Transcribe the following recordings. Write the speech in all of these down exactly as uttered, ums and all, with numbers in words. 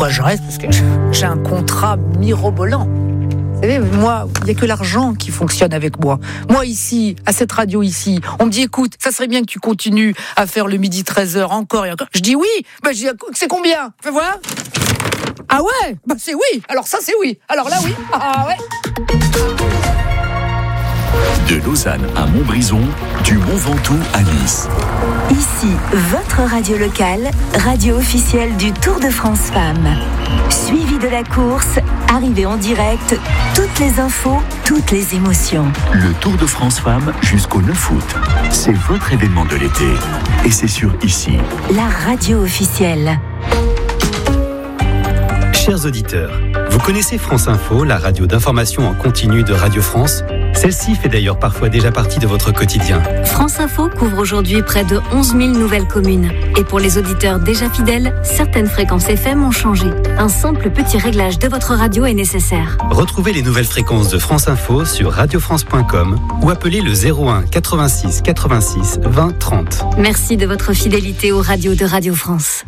pourquoi je reste ? Parce que j'ai un contrat mirobolant. Vous savez, moi, il n'y a que l'argent qui fonctionne avec moi. Moi, ici, à cette radio ici, on me dit, écoute, ça serait bien que tu continues à faire le midi treize heures encore et encore. Je dis oui. Bah, je dis, c'est combien ? Fais voir. Ah ouais ? Bah, c'est oui. Alors ça, c'est oui. Alors là, oui. Ah ouais. De Lausanne à Montbrison, du Mont Ventoux à Nice. Ici, votre radio locale, radio officielle du Tour de France Femmes. Suivi de la course, arrivée en direct, toutes les infos, toutes les émotions. Le Tour de France Femmes jusqu'au neuf août. C'est votre événement de l'été. Et c'est sur Ici. La radio officielle. Chers auditeurs, vous connaissez France Info, la radio d'information en continu de Radio France ? Celle-ci fait d'ailleurs parfois déjà partie de votre quotidien. France Info couvre aujourd'hui près de onze mille nouvelles communes. Et pour les auditeurs déjà fidèles, certaines fréquences F M ont changé. Un simple petit réglage de votre radio est nécessaire. Retrouvez les nouvelles fréquences de France Info sur radio france point com ou appelez le zéro un quatre-vingt-six quatre-vingt-six vingt trente. Merci de votre fidélité aux radios de Radio France.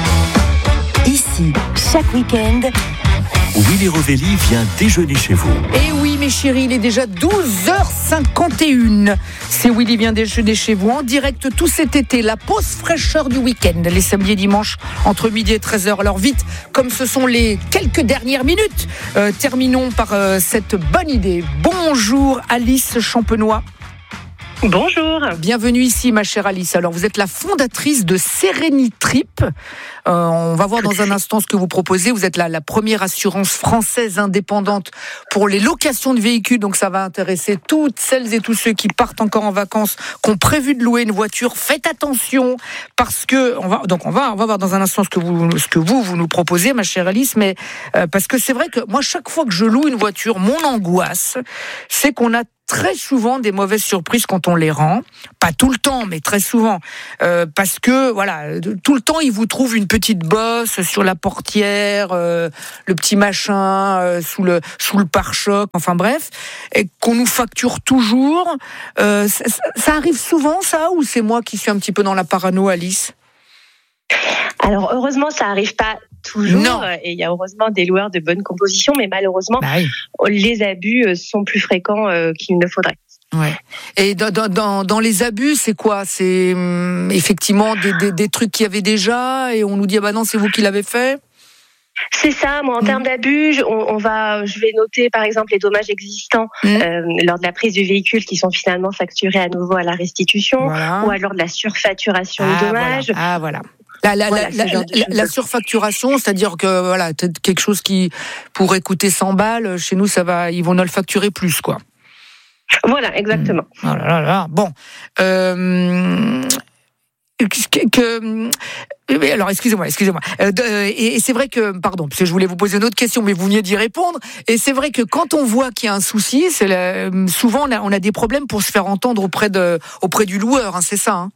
Ici, chaque week-end, Willy Rovelli vient déjeuner chez vous. Et oui, mes chéris, il est déjà douze heures cinquante et une. C'est Willy vient déjeuner chez vous en direct tout cet été. La pause fraîcheur du week-end, les samedis et dimanches, entre midi et treize heures. Alors vite, comme ce sont les quelques dernières minutes, euh, terminons par euh, cette bonne idée. Bonjour Alice Champenois. Bonjour. Bienvenue ici, ma chère Alice. Alors, vous êtes la fondatrice de Sérénitrip. Euh, on va voir dans un instant ce que vous proposez. Vous êtes la, la première assurance française indépendante pour les locations de véhicules. Donc, ça va intéresser toutes celles et tous ceux qui partent encore en vacances, qui ont prévu de louer une voiture. Faites attention parce que on va donc on va on va voir dans un instant ce que vous ce que vous vous nous proposez, ma chère Alice. Mais euh, parce que c'est vrai que moi, chaque fois que je loue une voiture, mon angoisse, c'est qu'on a très souvent des mauvaises surprises quand on les rend, pas tout le temps, mais très souvent, euh, parce que voilà, tout le temps ils vous trouvent une petite bosse sur la portière, euh, le petit machin euh, sous le sous le pare-choc, enfin bref, et qu'on nous facture toujours. Euh, ça, ça arrive souvent, ça, ou c'est moi qui suis un petit peu dans la parano, Alice ? Alors heureusement, ça arrive pas toujours. Non. Et il y a heureusement des loueurs de bonne composition, mais malheureusement, bah oui, les abus sont plus fréquents qu'il ne faudrait. Ouais. Et dans, dans, dans les abus, c'est quoi ? C'est hum, effectivement des, des, des trucs qu'il y avait déjà et on nous dit ah bah non, c'est vous qui l'avez fait ? C'est ça, moi en mmh. termes d'abus, on, on va, je vais noter par exemple les dommages existants mmh. euh, lors de la prise du véhicule qui sont finalement facturés à nouveau à la restitution, voilà. ou alors de la surfacturation ah, de dommages. Voilà. Ah voilà. La, la, voilà, la, la, la, la surfacturation, c'est-à-dire que voilà, quelque chose qui pourrait coûter cent balles, chez nous ça va, ils vont nous le facturer plus quoi. Voilà, exactement. Mmh. Oh là là là. Bon. Euh... Que, que, alors excusez-moi, excusez-moi. Euh, et, et c'est vrai que, pardon, parce que je voulais vous poser une autre question, mais vous veniez d'y répondre. Et c'est vrai que quand on voit qu'il y a un souci, c'est la, souvent on a, on a des problèmes pour se faire entendre auprès de, auprès du loueur. Hein, c'est ça. Hein.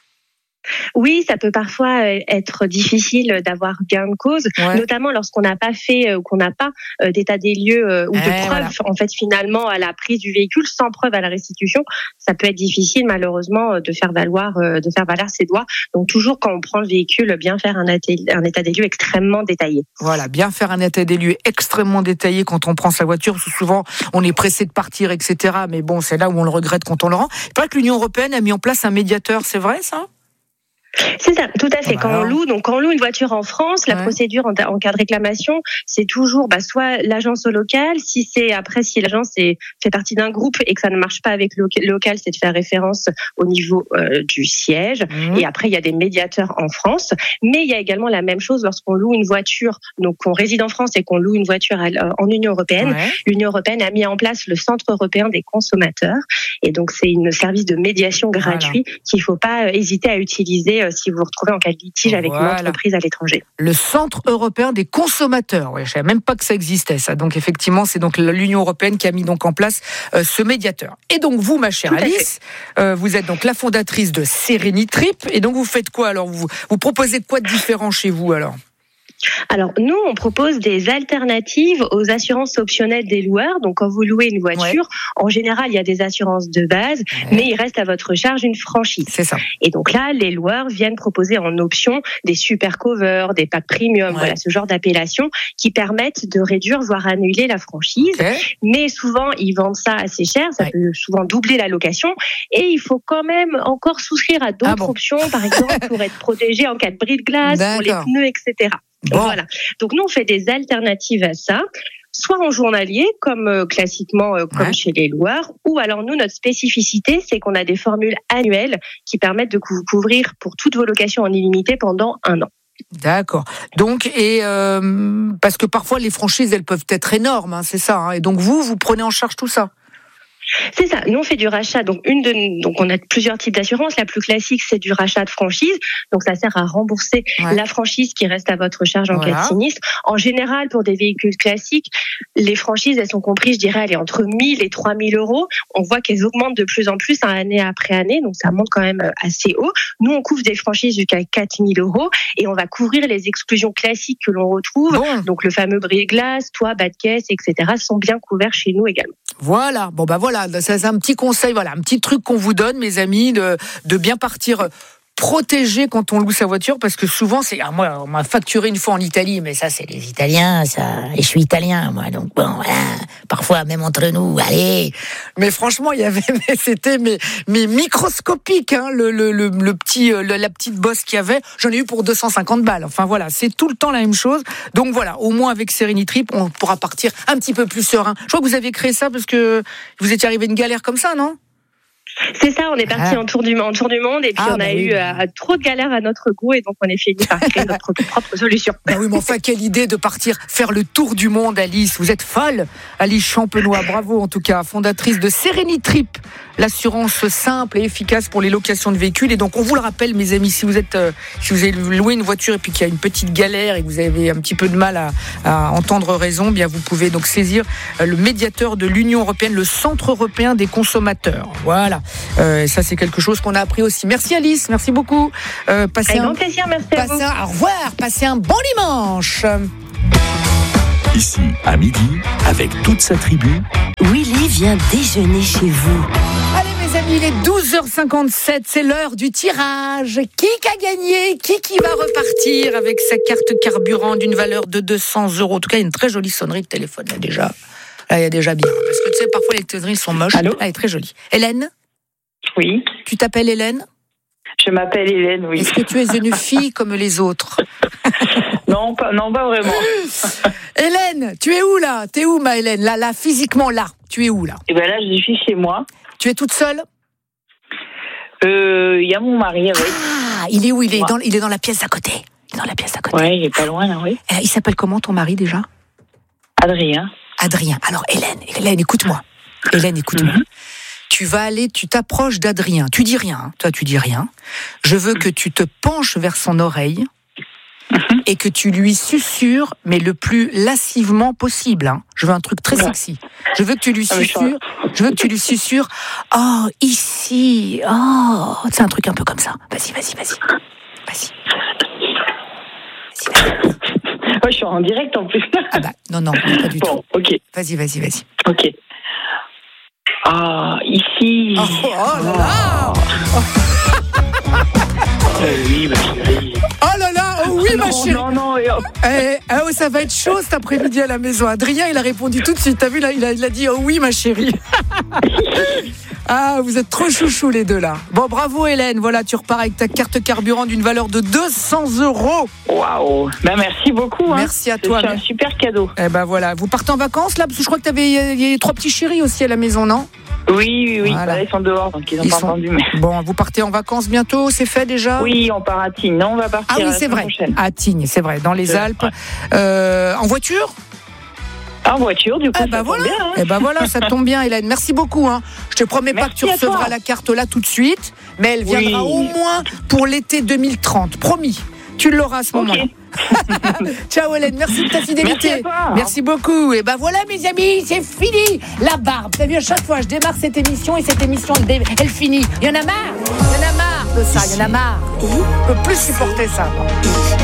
Oui, ça peut parfois être difficile d'avoir gain de cause, ouais. notamment lorsqu'on n'a pas fait ou qu'on n'a pas d'état des lieux ou de eh, preuve. Voilà. En fait, finalement, à la prise du véhicule, sans preuve à la restitution, ça peut être difficile, malheureusement, de faire valoir, de faire valoir ses droits. Donc, toujours quand on prend le véhicule, bien faire un, até- un état des lieux extrêmement détaillé. Voilà, bien faire un état des lieux extrêmement détaillé quand on prend sa voiture, parce que souvent, on est pressé de partir, et cetera. Mais bon, c'est là où on le regrette quand on le rend. Il paraît que l'Union européenne a mis en place un médiateur, c'est vrai ça ? C'est ça, tout à fait. Quand on loue, donc quand on loue une voiture en France, la ouais. procédure en, en cas de réclamation, c'est toujours bah, soit l'agence locale, si c'est après si l'agence est, fait partie d'un groupe et que ça ne marche pas avec le local, c'est de faire référence au niveau euh, du siège. Mmh. Et après il y a des médiateurs en France, mais il y a également la même chose lorsqu'on loue une voiture, donc qu'on réside en France et qu'on loue une voiture à, euh, en Union européenne. Ouais. L'Union européenne a mis en place le Centre européen des consommateurs, et donc c'est un service de médiation gratuit voilà. qu'il ne faut pas euh, hésiter à utiliser si vous vous retrouvez en cas de litige avec voilà. une entreprise à l'étranger. Le Centre européen des consommateurs. Ouais, je ne savais même pas que ça existait, ça. Donc, effectivement, c'est donc l'Union européenne qui a mis donc en place euh, ce médiateur. Et donc, vous, ma chère Tout Alice, euh, vous êtes donc la fondatrice de Sérénitrip. Et donc, vous faites quoi alors vous, vous proposez quoi de différent chez vous alors ? Alors, nous, on propose des alternatives aux assurances optionnelles des loueurs. Donc, quand vous louez une voiture, ouais. en général, il y a des assurances de base, ouais. mais il reste à votre charge une franchise. C'est ça. Et donc là, les loueurs viennent proposer en option des super covers, des packs premium, ouais. voilà, ce genre d'appellations qui permettent de réduire, voire annuler la franchise. Okay. Mais souvent, ils vendent ça assez cher. Ça ouais. peut souvent doubler la location. Et il faut quand même encore souscrire à d'autres ah bon. options, par exemple, pour être protégé en cas de bris de glace, D'accord. pour les pneus, et cetera. Bon. Voilà. Donc nous, on fait des alternatives à ça, soit en journalier, comme euh, classiquement, euh, comme ouais. chez les loueurs, ou alors nous, notre spécificité, c'est qu'on a des formules annuelles qui permettent de vous couvrir pour toutes vos locations en illimité pendant un an. D'accord. Donc, et euh, parce que parfois les franchises, elles peuvent être énormes, hein, c'est ça. Hein, et donc vous, vous prenez en charge tout ça. C'est ça. Nous, on fait du rachat. Donc, une de, donc, on a plusieurs types d'assurances. La plus classique, c'est du rachat de franchise. Donc, ça sert à rembourser ouais. la franchise qui reste à votre charge en voilà. cas de sinistre. En général, pour des véhicules classiques, les franchises, elles sont comprises, je dirais, elles sont entre mille et trois mille euros. On voit qu'elles augmentent de plus en plus, hein, année après année. Donc, ça monte quand même assez haut. Nous, on couvre des franchises jusqu'à quatre mille euros et on va couvrir les exclusions classiques que l'on retrouve. Bon. Donc, le fameux bris-glace, toit, bas de caisse, et cetera sont bien couverts chez nous également. Voilà. Bon, bah voilà. Ça, c'est un petit conseil, voilà, un petit truc qu'on vous donne, mes amis, de, de bien partir protégé quand on loue sa voiture, parce que souvent, c'est, ah, moi, on m'a facturé une fois en Italie, mais ça, c'est les Italiens, ça, et je suis italien, moi, donc bon, voilà, parfois, même entre nous, allez. Mais franchement, il y avait, mais c'était, mais, mais microscopique, hein, le, le, le, le petit, le, la petite bosse qu'il y avait, j'en ai eu pour deux cent cinquante balles. Enfin, voilà, c'est tout le temps la même chose. Donc voilà, au moins avec Serenitrip, on pourra partir un petit peu plus serein. Je crois que vous avez créé ça parce que vous étiez arrivé à une galère comme ça, non? C'est ça, on est parti ah. en, tour du, en tour du monde et puis ah, on a bah eu oui. euh, trop de galères à notre goût et donc on est fini par créer notre propre solution. Bah oui, mais enfin, quelle idée de partir faire le tour du monde, Alice. Vous êtes folle, Alice Champenois. Bravo en tout cas, fondatrice de Serenitrip, l'assurance simple et efficace pour les locations de véhicules. Et donc on vous le rappelle, mes amis, si vous êtes, euh, si vous avez loué une voiture et puis qu'il y a une petite galère et que vous avez un petit peu de mal à, à entendre raison, bien vous pouvez donc saisir euh, le médiateur de l'Union européenne, le Centre européen des consommateurs. Voilà. Euh, ça, c'est quelque chose qu'on a appris aussi. Merci Alice, merci beaucoup. Euh, passez Avec un grand plaisir, merci à vous. Un, au revoir, passez un bon dimanche. Ici, à midi, avec toute sa tribu, Willy vient déjeuner chez vous. Allez mes amis, il est douze heures cinquante-sept, c'est l'heure du tirage. Qui a gagné? Qui qui va repartir avec sa carte carburant d'une valeur de deux cents euros? En tout cas, il y a une très jolie sonnerie de téléphone là déjà. Là, il y a déjà bien. Parce que tu sais, parfois les sonneries sont moches. Allô? Elle est très jolie. Hélène? Oui. Tu t'appelles Hélène? Je m'appelle Hélène, oui. Est-ce que tu es une fille comme les autres? Non, pas, non, pas vraiment. Hélène, tu es où là? T'es où ma Hélène? Là, là, physiquement là. Tu es où là? Eh ben là, je suis chez moi. Tu es toute seule? Euh, il y a mon mari avec. Ah, il est où? Il est dans, il est dans la pièce d'à côté. Il est dans la pièce d'à côté. Ouais, il est pas loin là, oui. Euh, il s'appelle comment ton mari déjà? Adrien. Adrien. Alors Hélène, Hélène, écoute-moi. Hélène, écoute-moi. Mm-hmm. Tu vas aller, tu t'approches d'Adrien. Tu dis rien, hein. Toi tu dis rien. Je veux que tu te penches vers son oreille mm-hmm. et que tu lui susurres, mais le plus lascivement possible. Hein. Je veux un truc très sexy. Je veux que tu lui susurres. Je veux que tu lui susurres. Oh, ici. Oh, c'est un truc un peu comme ça. Vas-y, vas-y, vas-y, vas-y. Vas-y, vas-y. Oh, je suis en direct en plus. Ah bah non, non, pas du bon, tout. Ok. Vas-y, vas-y, vas-y. Ok. Ah, ici. Oh, oh là là. Oh. Oh oui, ma chérie. Oh là là, oh oui, non, ma chérie. Non, non, et oh. Eh, oh, ça va être chaud cet après-midi à la maison. Adrien, il a répondu tout de suite. T'as vu, là, il a, il a dit oh oui, ma chérie. Ah, vous êtes trop chouchous les deux là. Bon, bravo Hélène. Voilà, tu repars avec ta carte carburant d'une valeur de deux cents euros. Waouh. Ben merci beaucoup. Hein. Merci à toi. C'est un super cadeau. Eh ben voilà, vous partez en vacances là, parce que je crois que t'avais il y a trois petits chéris aussi à la maison, non? Oui, oui, oui. Voilà. Bah, ils sont dehors, donc ils n'ont pas sont... entendu. Mais... Bon, vous partez en vacances bientôt, c'est fait déjà? Oui, on part à Tignes. Non, on va partir. Ah oui, c'est vrai. Prochaine. À Tignes, c'est vrai, dans les c'est Alpes. Euh, en voiture? En voiture, du coup. Eh ben ça voilà. tombe bien. Hein. Eh ben voilà, ça tombe bien, Hélène. Merci beaucoup. Hein. Je te promets Merci pas que tu recevras la carte là tout de suite, mais elle viendra oui. au moins pour l'été deux mille trente. Promis. Tu l'auras à ce moment-là. Okay. Ciao Hélène, merci de ta fidélité. Merci, merci beaucoup. Et ben voilà mes amis, c'est fini. La barbe. T'as vu, à chaque fois je démarre cette émission et cette émission elle, dé... elle finit. Il y en a marre. Il y en a marre de ça. Il y en a marre. Je peux plus supporter ça. Une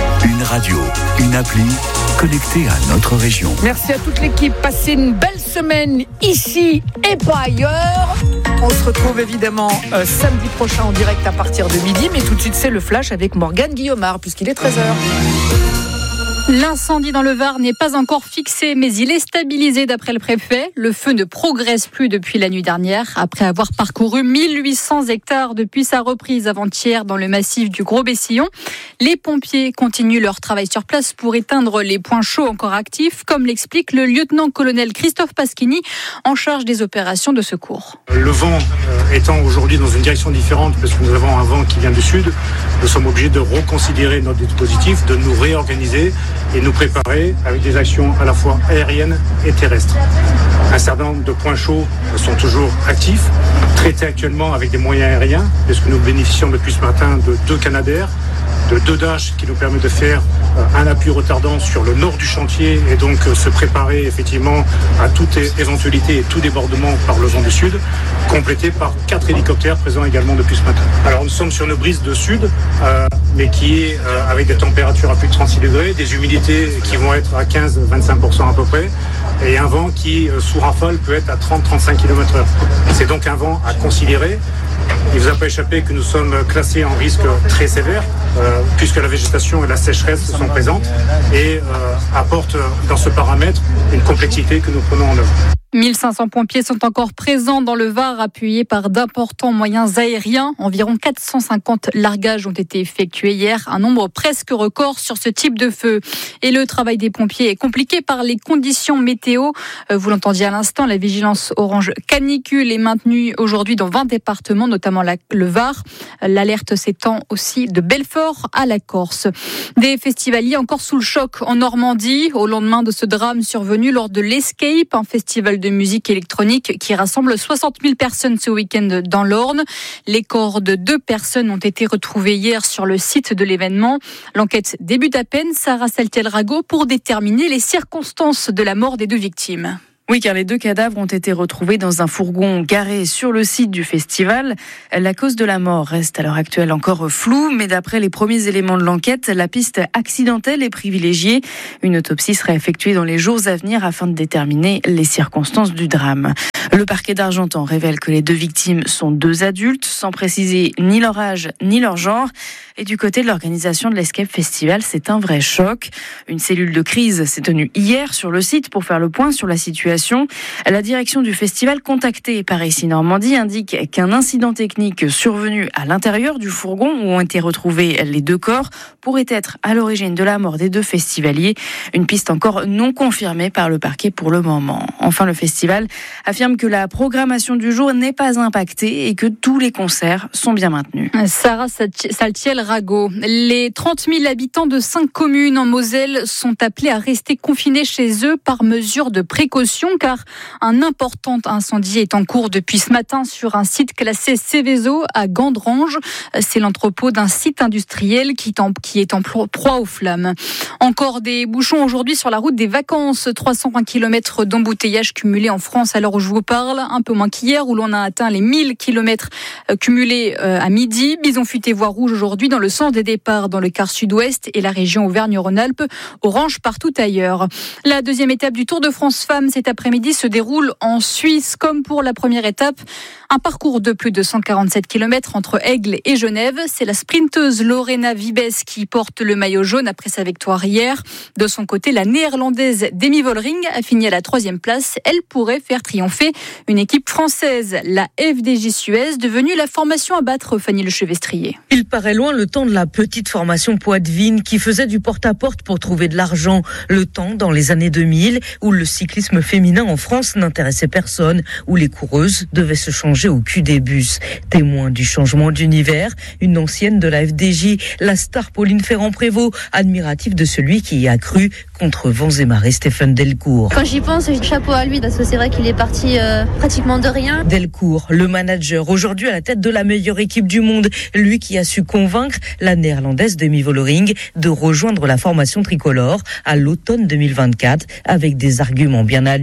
Radio, une appli connectée à notre région. Merci à toute l'équipe. Passez une belle semaine ici et pas ailleurs. On se retrouve évidemment euh, samedi prochain en direct à partir de midi. Mais tout de suite, c'est le flash avec Morgane Guillaumard puisqu'il est treize heures. L'incendie dans le Var n'est pas encore fixé, mais il est stabilisé d'après le préfet. Le feu ne progresse plus depuis la nuit dernière, après avoir parcouru mille huit cents hectares depuis sa reprise avant-hier dans le massif du Gros-Bessillon. Les pompiers continuent leur travail sur place pour éteindre les points chauds encore actifs, comme l'explique le lieutenant-colonel Christophe Paschini, en charge des opérations de secours. Le vent euh, étant aujourd'hui dans une direction différente, parce que nous avons un vent qui vient du sud, nous sommes obligés de reconsidérer notre dispositif, de nous réorganiser et nous préparer avec des actions à la fois aériennes et terrestres. Un certain nombre de points chauds sont toujours actifs, traités actuellement avec des moyens aériens, puisque nous bénéficions depuis ce matin de deux Canadair, de deux Dash qui nous permettent de faire un appui retardant sur le nord du chantier et donc se préparer effectivement à toute éventualité et tout débordement par le vent du sud, complété par quatre hélicoptères présents également depuis ce matin. Alors nous sommes sur une brise de sud, euh, mais qui est euh, avec des températures à plus de trente-six degrés, des humidités qui vont être à quinze à vingt-cinq pour cent à peu près, et un vent qui, euh, sous rafale, peut être à trente à trente-cinq kilomètres heure. C'est donc un vent à considérer. Il ne vous a pas échappé que nous sommes classés en risque très sévère, euh, puisque la végétation et la sécheresse sont présentes et euh, apportent dans ce paramètre une complexité que nous prenons en œuvre. mille cinq cents pompiers sont encore présents dans le Var, appuyés par d'importants moyens aériens. Environ quatre cent cinquante largages ont été effectués hier, un nombre presque record sur ce type de feu. Et le travail des pompiers est compliqué par les conditions météo. Vous l'entendiez à l'instant, la vigilance orange canicule est maintenue aujourd'hui dans vingt départements, notamment la, le Var. L'alerte s'étend aussi de Belfort à la Corse. Des festivaliers encore sous le choc en Normandie, au lendemain de ce drame survenu lors de l'Escape, un festival de musique électronique qui rassemble soixante mille personnes ce week-end dans l'Orne. Les corps de deux personnes ont été retrouvés hier sur le site de l'événement. L'enquête débute à peine. Sarah Saltiel-Rago pour déterminer les circonstances de la mort des deux victimes. Oui, car les deux cadavres ont été retrouvés dans un fourgon garé sur le site du festival. La cause de la mort reste à l'heure actuelle encore floue, mais d'après les premiers éléments de l'enquête, la piste accidentelle est privilégiée. Une autopsie sera effectuée dans les jours à venir afin de déterminer les circonstances du drame. Le parquet d'Argentan révèle que les deux victimes sont deux adultes, sans préciser ni leur âge ni leur genre. Et du côté de l'organisation de l'Escape Festival, c'est un vrai choc. Une cellule de crise s'est tenue hier sur le site pour faire le point sur la situation. La direction du festival, contactée par Ici Normandie, indique qu'un incident technique survenu à l'intérieur du fourgon où ont été retrouvés les deux corps pourrait être à l'origine de la mort des deux festivaliers. Une piste encore non confirmée par le parquet pour le moment. Enfin, le festival affirme que la programmation du jour n'est pas impactée et que tous les concerts sont bien maintenus. Sarah Saltiel-Rago. Les trente mille habitants de cinq communes en Moselle sont appelés à rester confinés chez eux par mesure de précaution car un important incendie est en cours depuis ce matin sur un site classé Céveso à Gandrange. C'est l'entrepôt d'un site industriel qui est en proie aux flammes. Encore des bouchons aujourd'hui sur la route des vacances. trois cent vingt kilomètres d'embouteillage cumulés en France à l'heure où je vous parle. Un peu moins qu'hier où l'on a atteint les mille kilomètres cumulés à midi. Bison futé voie rouge aujourd'hui dans le sens des départs dans le quart sud-ouest et la région Auvergne-Rhône-Alpes. Orange partout ailleurs. La deuxième étape du Tour de France Femmes cet après-midi se déroule en Suisse comme pour la première étape. Un parcours de plus de cent quarante-sept kilomètres entre Aigle et Genève. C'est la sprinteuse Lorena Vibes qui porte le maillot jaune après sa victoire hier. De son côté, la néerlandaise Demi Vollering a fini à la troisième place. Elle pourrait faire triompher une équipe française, la F D J Suez, devenue la formation à battre, Fanny Lechevestrier. Il paraît loin le temps de la petite formation poitevine qui faisait du porte-à-porte pour trouver de l'argent. Le temps dans les années deux mille où le cyclisme féminin en France n'intéressait personne, où les coureuses devaient se changer au cul des bus. Témoin du changement d'univers, une ancienne de la F D J, la star Pauline Ferrand-Prévot, admirative de celui qui y a cru contre vents et marées, Stéphane Delcourt. Quand j'y pense, chapeau à lui, parce que c'est vrai qu'il est parti euh, pratiquement de rien. Delcourt, le manager, aujourd'hui à la tête de la meilleure équipe du monde, lui qui a su convaincre la néerlandaise Demi Vollering de rejoindre la formation tricolore à l'automne deux mille vingt-quatre avec des arguments bien à lui.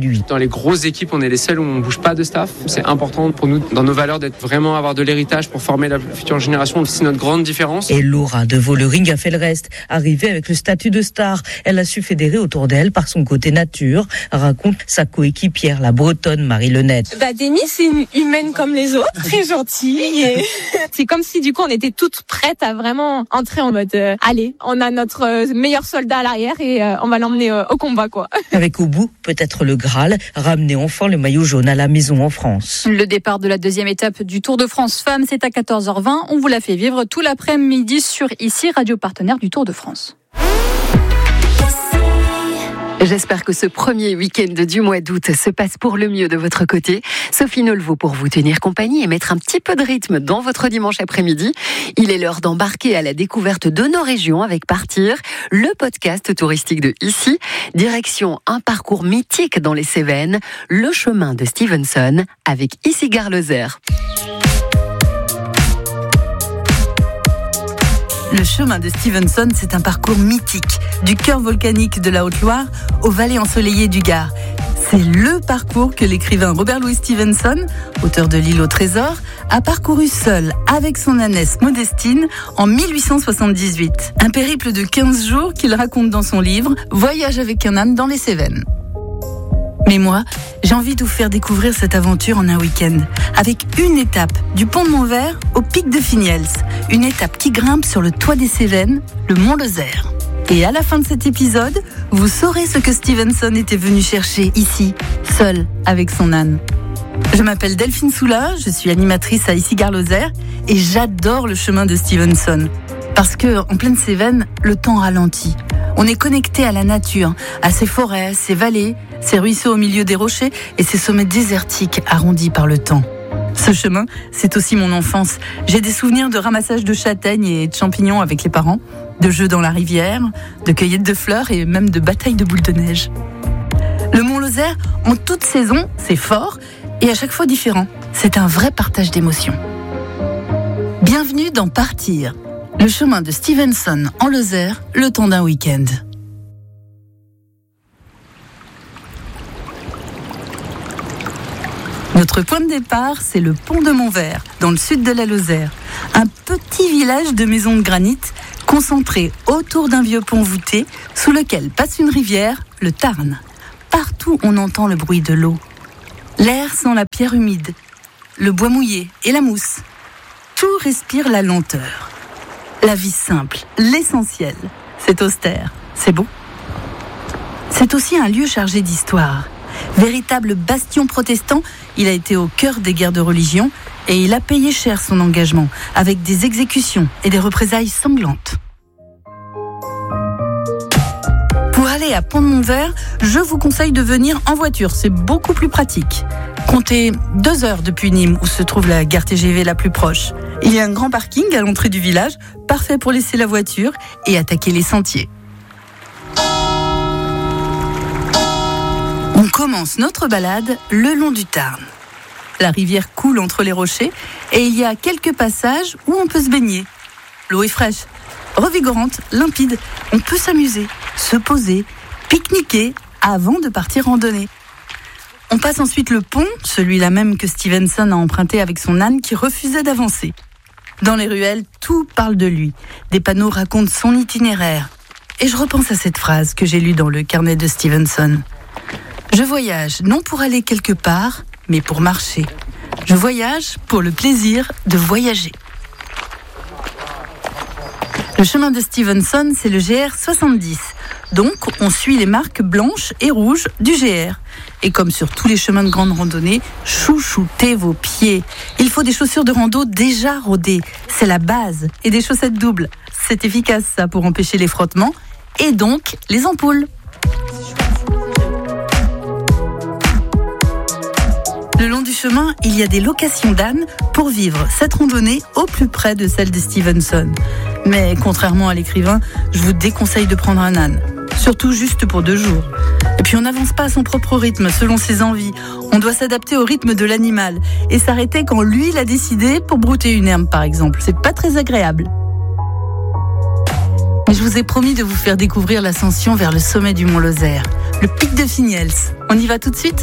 lui. Dans les grosses équipes, on est les seuls où on ne bouge pas de staff. C'est important pour nous, dans nos valeurs, d'être vraiment avoir de l'héritage pour former la future génération. C'est notre grande différence. Et Laura de Vollering a fait le reste. Arrivée avec le statut de star, elle a su fédérer autour d'elle par son côté nature, raconte sa coéquipière, la bretonne Marie Lenette. Bah, Démy, c'est une humaine comme les autres, très gentille. Et c'est comme si du coup on était toutes prêtes à vraiment entrer en mode euh, allez, on a notre euh, meilleur soldat à l'arrière et euh, on va l'emmener euh, au combat quoi. Avec au bout peut-être le Graal, ramener enfin le maillot jaune à la maison en France. Le départ de la deuxième étape du Tour de France Femmes, c'est à quatorze heures vingt. On vous l'a fait vivre tout l'après-midi sur ici, radio partenaire du Tour de France. J'espère que ce premier week-end du mois d'août se passe pour le mieux de votre côté. Sophie Nolvaud pour vous tenir compagnie et mettre un petit peu de rythme dans votre dimanche après-midi. Il est l'heure d'embarquer à la découverte de nos régions avec Partir, le podcast touristique de Ici. Direction un parcours mythique dans les Cévennes, le chemin de Stevenson avec Ici Gare Lozère. Le chemin de Stevenson, c'est un parcours mythique, du cœur volcanique de la Haute-Loire aux vallées ensoleillées du Gard. C'est le parcours que l'écrivain Robert Louis Stevenson, auteur de L'île au trésor, a parcouru seul avec son ânesse Modestine en mille huit cent soixante-dix-huit. Un périple de quinze jours qu'il raconte dans son livre « Voyage avec un âne dans les Cévennes ». Mais moi, j'ai envie de vous faire découvrir cette aventure en un week-end, avec une étape, du pont de Montvert au pic de Finiels, une étape qui grimpe sur le toit des Cévennes, le mont Lozère. Et à la fin de cet épisode, vous saurez ce que Stevenson était venu chercher ici, seul, avec son âne. Je m'appelle Delphine Soula, je suis animatrice à Ici Gare Lozère, et j'adore le chemin de Stevenson. Parce que, en pleine Cévennes, le temps ralentit. On est connecté à la nature, à ses forêts, ses vallées, ses ruisseaux au milieu des rochers et ses sommets désertiques arrondis par le temps. Ce chemin, c'est aussi mon enfance. J'ai des souvenirs de ramassage de châtaignes et de champignons avec les parents, de jeux dans la rivière, de cueillette de fleurs et même de batailles de boules de neige. Le Mont Lozère, en toute saison, c'est fort et à chaque fois différent. C'est un vrai partage d'émotions. Bienvenue dans Partir, le chemin de Stevenson en Lozère, le temps d'un week-end. Notre point de départ, c'est le pont de Montvert, dans le sud de la Lozère. Un petit village de maisons de granit concentré autour d'un vieux pont voûté sous lequel passe une rivière, le Tarn. Partout, on entend le bruit de l'eau. L'air sent la pierre humide, le bois mouillé et la mousse. Tout respire la lenteur. La vie simple, l'essentiel. C'est austère, c'est beau. C'est aussi un lieu chargé d'histoire. Véritable bastion protestant, il a été au cœur des guerres de religion et il a payé cher son engagement, avec des exécutions et des représailles sanglantes. Pour aller à Pont-de-Montvert, je vous conseille de venir en voiture, c'est beaucoup plus pratique. Comptez deux heures depuis Nîmes, où se trouve la gare T G V la plus proche. Il y a un grand parking à l'entrée du village, parfait pour laisser la voiture et attaquer les sentiers. On commence notre balade le long du Tarn. La rivière coule entre les rochers et il y a quelques passages où on peut se baigner. L'eau est fraîche, revigorante, limpide. On peut s'amuser, se poser, pique-niquer avant de partir randonner. On passe ensuite le pont, celui-là même que Stevenson a emprunté avec son âne qui refusait d'avancer. Dans les ruelles, tout parle de lui. Des panneaux racontent son itinéraire. Et je repense à cette phrase que j'ai lue dans le carnet de Stevenson. Je voyage non pour aller quelque part, mais pour marcher. Je voyage pour le plaisir de voyager. Le chemin de Stevenson, c'est le G R soixante-dix. Donc, on suit les marques blanches et rouges du G R. Et comme sur tous les chemins de grande randonnée, chouchoutez vos pieds. Il faut des chaussures de rando déjà rodées. C'est la base. Et des chaussettes doubles. C'est efficace, ça, pour empêcher les frottements. Et donc, les ampoules. Le long du chemin, il y a des locations d'ânes pour vivre cette randonnée au plus près de celle de Stevenson. Mais contrairement à l'écrivain, je vous déconseille de prendre un âne. Surtout juste pour deux jours. Et puis on n'avance pas à son propre rythme, selon ses envies. On doit s'adapter au rythme de l'animal et s'arrêter quand lui l'a décidé pour brouter une herbe par exemple. C'est pas très agréable. Mais je vous ai promis de vous faire découvrir l'ascension vers le sommet du Mont Lozère, le pic de Finiels. On y va tout de suite ?